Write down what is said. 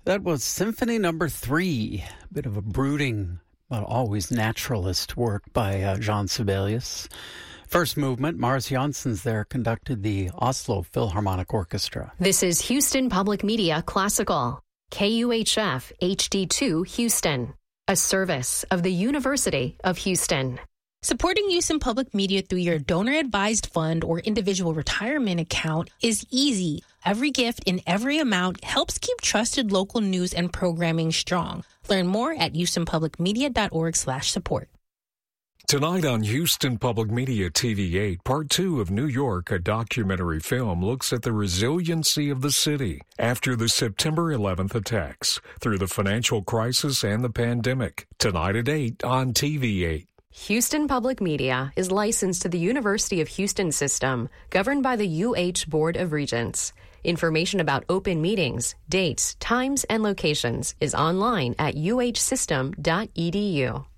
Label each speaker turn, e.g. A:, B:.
A: That was Symphony Number 3, a bit of a brooding, but always naturalist work by Jean Sibelius. First movement, Mars Janssens there conducted the Oslo Philharmonic Orchestra.
B: This is Houston Public Media Classical, KUHF HD2 Houston, a service of the University of Houston.
C: Supporting Houston Public Media through your donor-advised fund or individual retirement account is easy. Every gift in every amount helps keep trusted local news and programming strong. Learn more at houstonpublicmedia.org/support.
D: Tonight on Houston Public Media TV8, Part 2 of New York, a documentary film looks at the resiliency of the city after the September 11th attacks, through the financial crisis and the pandemic. Tonight at 8 on TV8.
B: Houston Public Media is licensed to the University of Houston system, governed by the UH Board of Regents. Information about open meetings, dates, times, and locations is online at uhsystem.edu.